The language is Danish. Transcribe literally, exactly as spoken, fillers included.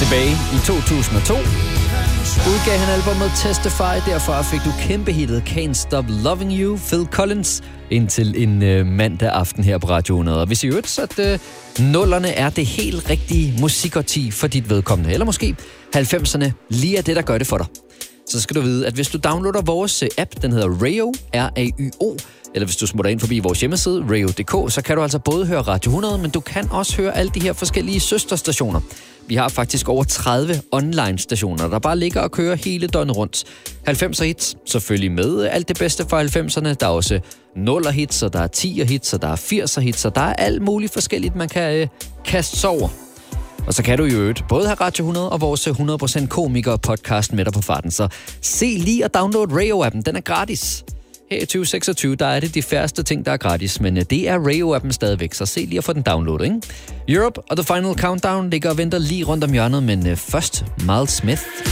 Tilbage i to tusind og to udgav han albumet Testify. Derfra fik du kæmpehittet Can't Stop Loving You, Phil Collins, indtil en øh, mandag aften her på Radio hundrede. Og hvis I øvrigt, så at øh, nullerne er det helt rigtige musikårti for dit vedkommende, eller måske halvfemserne lige er det, der gør det for dig, så skal du vide, at hvis du downloader vores app, den hedder Rayo, R A Y O, eller hvis du smutter ind forbi vores hjemmeside, rayo punktum d k, så kan du altså både høre Radio hundrede, men du kan også høre alle de her forskellige søsterstationer. Vi har faktisk over tredive online-stationer, der bare ligger og kører hele døgnet rundt. halvfemser hits, selvfølgelig med alt det bedste fra halvfemserne. Der er også nuller hits, og der er tier hits, og der er firser hits, og der er alt muligt forskelligt, man kan øh, kaste sig over. Og så kan du jo øvrigt både have Radio hundrede og vores hundrede procent komiker-podcast med dig på farten. Så se lige at downloade Rayo-appen, den er gratis. Her i tyve seksogtyve, der er det de færreste ting, der er gratis, men det er Rayo-appen stadigvæk, så se lige at få den downloadet, ikke? Europe og The Final Countdown ligger og venter lige rundt om hjørnet, men først Miles Smith.